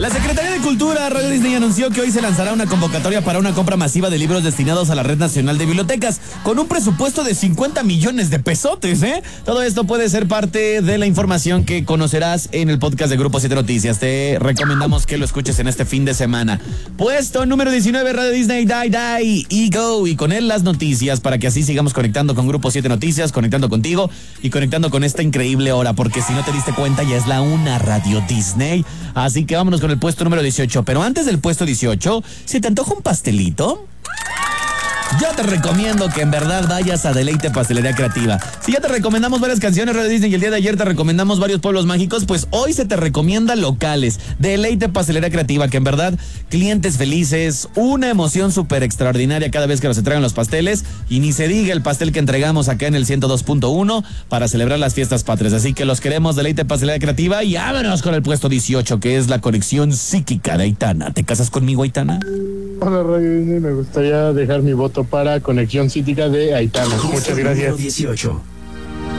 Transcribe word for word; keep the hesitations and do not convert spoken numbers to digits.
La Secretaría de Cultura, Radio Disney, anunció que hoy se lanzará una convocatoria para una compra masiva de libros destinados a la Red Nacional de Bibliotecas, con un presupuesto de cincuenta millones de pesotes, ¿eh? Todo esto puede ser parte de la información que conocerás en el podcast de Grupo siete Noticias. Te recomendamos que lo escuches en este fin de semana. Puesto número diecinueve, Radio Disney, Die, Die y Go. Y con él las noticias, para que así sigamos conectando con Grupo siete Noticias, conectando contigo y conectando con esta increíble hora, porque si no te diste cuenta, ya es la una Radio Disney. Así que vámonos con el puesto número dieciocho. Pero antes del puesto dieciocho, ¿se te antoja un pastelito? Yo te recomiendo que en verdad vayas a Deleite Pastelería Creativa. Si ya te recomendamos varias canciones Radio Disney y el día de ayer te recomendamos varios pueblos mágicos, pues hoy se te recomienda locales. Deleite Pastelería Creativa, que en verdad, clientes felices, una emoción súper extraordinaria cada vez que nos entregan los pasteles, y ni se diga el pastel que entregamos acá en el ciento dos punto uno para celebrar las fiestas patrias. Así que los queremos, Deleite Pastelería Creativa, y vámonos con el puesto dieciocho, que es la conexión psíquica de Aitana. ¿Te casas conmigo, Aitana? Hola Radio Disney, me gustaría dejar mi voto para Conexión Psíquica de Aitana. Muchas gracias. dieciocho.